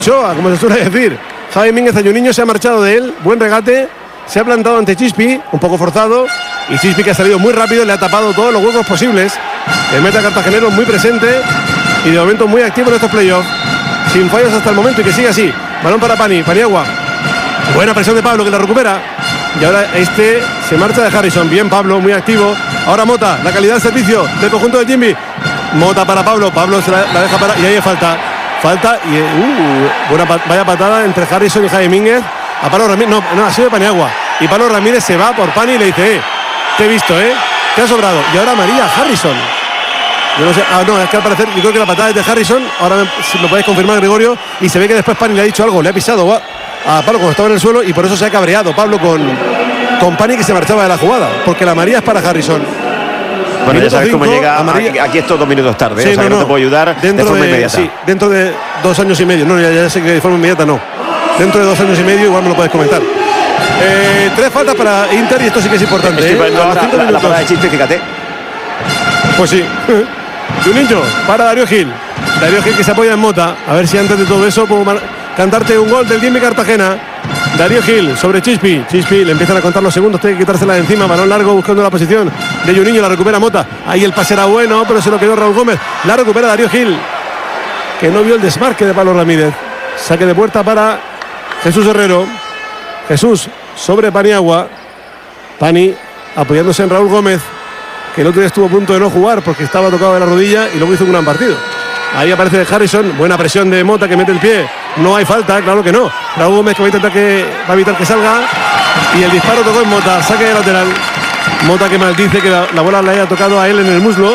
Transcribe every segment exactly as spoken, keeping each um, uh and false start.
Ochoa, como se suele decir. Javi Mínguez Ayuniño se ha marchado de él. Buen regate. Se ha plantado ante Chispi, un poco forzado. Y Chispi, que ha salido muy rápido, le ha tapado todos los huecos posibles. El meta cartagenero muy presente y de momento muy activo en estos playoffs. Sin fallos hasta el momento y que sigue así. Balón para Pani, Paniagua. Buena presión de Pablo, que la recupera. Y ahora este se marcha de Harrison. Bien Pablo, muy activo. Ahora Mota, la calidad del servicio del conjunto del Jimby. Mota para Pablo. Pablo se la, la deja para... Y ahí falta. Falta y... Uh, buena, vaya patada entre Harrison y Javi Mínguez. A Pablo Ramírez... No, no, ha sido de Paniagua. Y Pablo Ramírez se va por Pani y le dice... Eh, te he visto, ¿eh? Te ha sobrado. Y ahora María Harrison. Yo no sé... Ah, no, es que al parecer... Yo creo que la patada es de Harrison. Ahora me, si me podéis confirmar, Gregorio. Y se ve que después Pani le ha dicho algo. Le ha pisado a Pablo cuando estaba en el suelo. Y por eso se ha cabreado Pablo con... Con Pani, que se marchaba de la jugada. Porque la María es para Harrison. Bueno, minuto ya sabes cinco, cómo llega. Aquí, aquí es todo minutos tarde. Sí, ¿eh? O sea, no, que no te puedo ayudar dentro de forma de, inmediata. Sí, dentro de dos años y medio. No, ya, ya sé que de forma inmediata no. Dentro de dos años y medio igual me lo puedes comentar. Eh, tres faltas para Inter y esto sí que es importante. Estoy ¿eh? ahora la, la parada de Chispi, fíjate. Pues sí. Juninho para Darío Gil. Darío Gil que se apoya en Mota. A ver si antes de todo eso puedo cantarte un gol del Jimmy Cartagena. Darío Gil sobre Chispi. Chispi le empiezan a contar los segundos, tiene que quitársela de encima. Balón largo buscando la posición de Juninho. La recupera Mota. Ahí el pase era bueno, pero se lo quedó Raúl Gómez. La recupera Darío Gil, que no vio el desmarque de Pablo Ramírez. Saque de puerta para Jesús Herrero. Jesús sobre Paniagua. Pani apoyándose en Raúl Gómez, que el otro día estuvo a punto de no jugar porque estaba tocado de la rodilla y luego hizo un gran partido. Ahí aparece Harrison, buena presión de Mota, que mete el pie. No hay falta, claro que no. Raúl Gómez, que va a intentar que va a evitar que salga. Y el disparo tocó en Mota, saque de lateral. Mota que maldice que la, la bola le haya tocado a él en el muslo.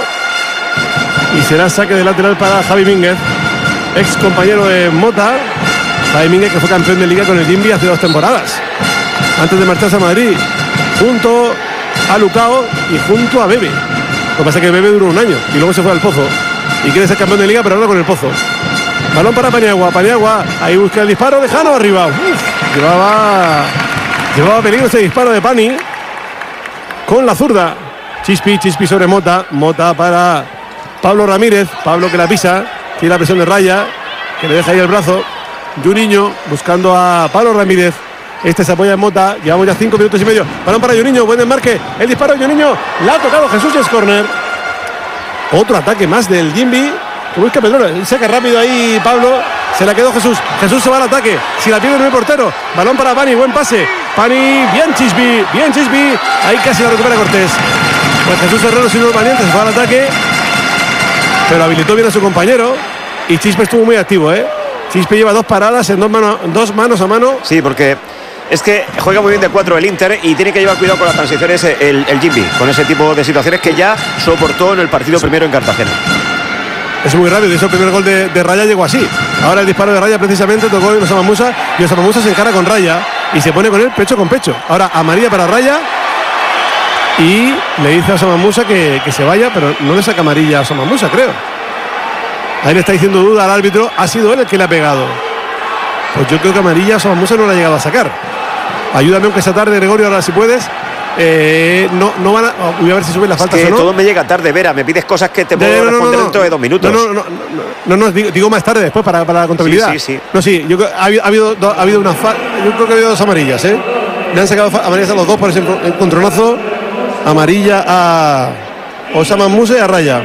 Y será saque de lateral para Javi Mínguez, ex compañero de Mota. Javi Mínguez, que fue campeón de liga con el Jimby hace dos temporadas, antes de marcharse a Madrid, junto a Lucao y junto a Bebe. Lo que pasa es que Bebe duró un año y luego se fue al Pozo. Y quiere ser campeón de liga, pero ahora con el Pozo. Balón para Paniagua. Paniagua, ahí busca el disparo. Lejano arriba. Uf, llevaba, llevaba peligro ese disparo de Pani con la zurda. Chispi, Chispi sobre Mota. Mota para Pablo Ramírez. Pablo que la pisa. Tiene la presión de Raya, que le deja ahí el brazo. Juninho buscando a Pablo Ramírez. Este se apoya en Mota. Llevamos ya cinco minutos y medio. Balón para Juninho. Buen desmarque. El disparo de Juninho. La ha tocado Jesús y es córner. Otro ataque más del Jimby. Que busca Pedro. Saca rápido ahí Pablo. Se la quedó Jesús. Jesús se va al ataque. Si la pierde no hay portero. Balón para Pani. Buen pase. Pani. Bien Chispi. Bien Chispi. Ahí casi la recupera Cortés. Pues Jesús Herrero sin los valientes. Se fue al ataque. Pero habilitó bien a su compañero. Y Chispi estuvo muy activo, ¿eh? Chispi lleva dos paradas en dos, mano, dos manos a mano. Sí, porque es que juega muy bien de cuatro el Inter y tiene que llevar cuidado con las transiciones el, el Jimby, con ese tipo de situaciones que ya soportó en el partido primero en Cartagena. Es muy rápido, y ese primer gol de, de Raya llegó así. Ahora el disparo de Raya precisamente tocó en Osama Musa y Osama Musa se encara con Raya y se pone con él pecho con pecho. Ahora amarilla para Raya y le dice a Osama Musa que, que se vaya, pero no le saca amarilla a Osama Musa, creo. Ahí le está diciendo duda al árbitro. Ha sido él el que le ha pegado. Pues yo creo que amarilla a Osama Musa no la ha llegado a sacar. Ayúdame aunque sea tarde, Gregorio, ahora si puedes. Eh, no, no van a... Oh, voy a ver si suben las faltas es que o no. todo me llega tarde, Vera. Me pides cosas que te puedo no, no, responder no, no, dentro de dos minutos. No, no, no, no, no, no digo, digo más tarde después para, para la contabilidad. Sí, sí, sí. No, sí, yo, ha, ha, habido, ha habido una fa... Yo creo que ha habido dos amarillas, ¿eh? Le han sacado amarillas a los dos por ese encontronazo. Amarilla a Osama Musa y a Raya.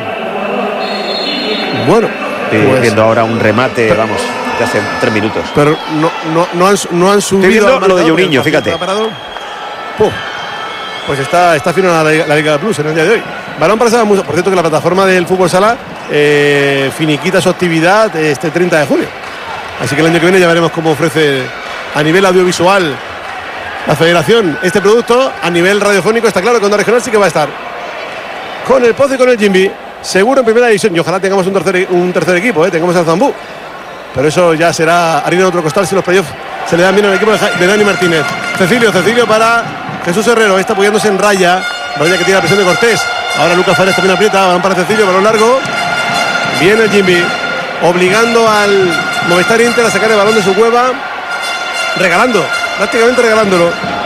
Bueno. Estoy pues, viendo ahora un remate, pero, vamos, de hace tres minutos. Pero no, no, no, han, no han subido. Estoy viendo lo de Juninho, fíjate. Puf, pues está, está fino la, la Liga Plus en el día de hoy. Balón para Osama Musa. Por cierto, que la plataforma del Fútbol Sala eh, finiquita su actividad este treinta de julio. Así que el año que viene ya veremos cómo ofrece a nivel audiovisual la Federación este producto. A nivel radiofónico está claro que Onda Regional sí que va a estar con el Pozo y con el Jimby. Seguro en primera división. Y ojalá tengamos un tercer, un tercer equipo, ¿eh? Tengamos al Zambú. Pero eso ya será harina de otro costal si los playoffs se le dan bien al equipo de Dani Martínez. Cecilio, Cecilio para Jesús Herrero. Está apoyándose en Raya. Raya que tiene la presión de Cortés. Ahora Lucas Fares también aprieta. Van para Cecilio, balón largo. Viene el Jimby, obligando al Movistar Inter a sacar el balón de su cueva. Regalando, prácticamente regalándolo.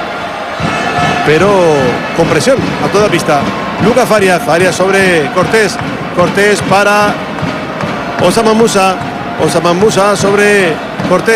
Pero con presión a toda pista. Lucas Farias, Farias sobre Cortés. Cortés para Osama Musa. Osama Musa sobre Cortés.